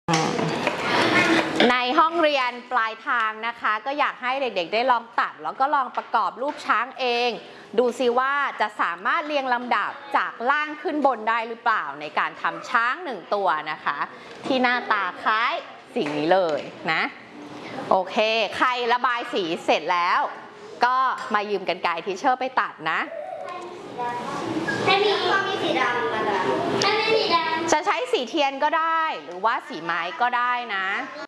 ในห้องเรียนปลายทางนะคะก็อยากให้เด็กๆได้ลองตัดแล้วก็ลองประกอบรูปช้างเองดูซิว่าจะสามารถเรียงลำดับจากล่างขึ้นบนได้หรือเปล่าในการทำช้าง1ตัวนะคะที่หน้าตาคล้ายสิ่งนี้เลยนะโอเคใครระบายสีเสร็จแล้วก็มายืมกรรไกรทีเชอร์ไปตัดนะไม่มีสีดำกันอ่ะไม่มีสีดำจะใช้สีเทียนก็ได้หรือว่าสีไม้ก็ได้นะ